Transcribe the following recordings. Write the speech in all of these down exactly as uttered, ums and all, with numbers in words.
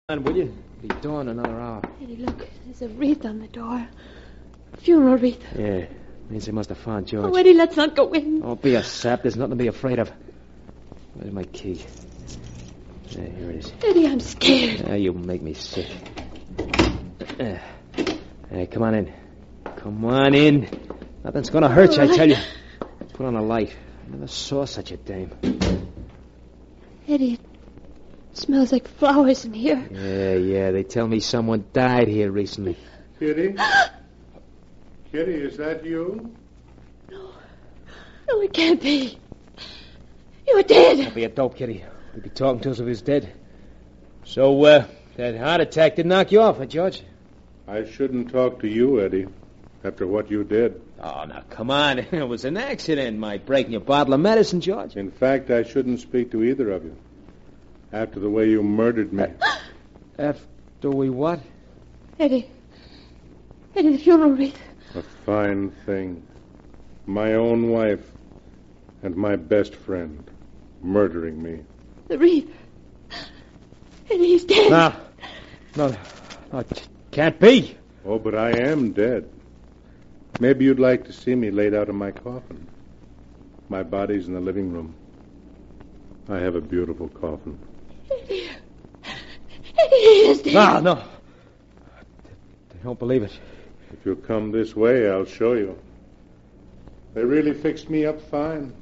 on, will you? It'll be dawn in another hour. Eddie, look, there's a wreath on the door. Funeral wreath. Yeah, means they must have found George. Oh, Eddie, let's not go in. Don't be a sap. There's nothing to be afraid of. Where's my key? Yeah, here it is. Eddie, I'm scared. Yeah, you make me sick. Uh, hey, come on in. Come on in. Nothing's gonna hurt you, I tell you. Put on a light. I never saw such a dame. Eddie, it smells like flowers in here. Yeah, yeah, they tell me someone died here recently. Kitty? Kitty, is that you? No. No, it can't be. You're dead. Don't be a dope, Kitty. We'd be talking to us if he was dead. So, uh, that heart attack did knock you off, huh, George? I shouldn't talk to you, Eddie, after what you did. Oh, now, come on. It was an accident, my breaking your bottle of medicine, George. In fact, I shouldn't speak to either of you. After the way you murdered me. After we what? Eddie. Eddie, the funeral wreath. A fine thing. My own wife and my best friend murdering me. The wreath. Eddie, he's dead. No. No, no, it can't be. Oh, but I am dead. Maybe you'd like to see me laid out in my coffin. My body's in the living room. I have a beautiful coffin. Eddie. Eddie, he is dead. No, no. They don't believe it. If you'll come this way, I'll show you. They really fixed me up fine.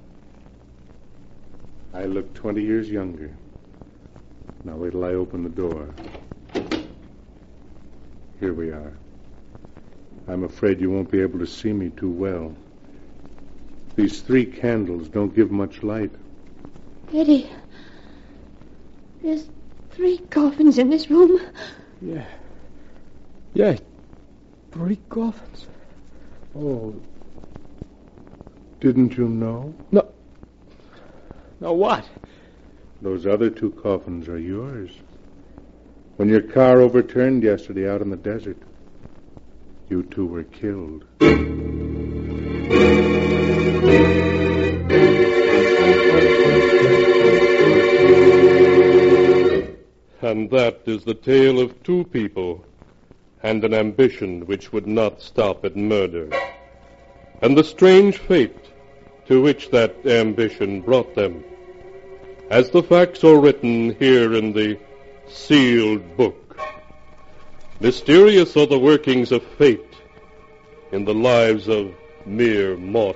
I look twenty years younger. Now wait till I open the door. Here we are. I'm afraid you won't be able to see me too well. These three candles don't give much light. Eddie, there's three coffins in this room. Yeah. Yeah. Three coffins. Oh. Didn't you know? No. No, what? Those other two coffins are yours. When your car overturned yesterday out in the desert, you two were killed. And that is the tale of two people and an ambition which would not stop at murder, and the strange fate to which that ambition brought them, as the facts are written here in the sealed book. Mysterious are the workings of fate in the lives of mere mortals.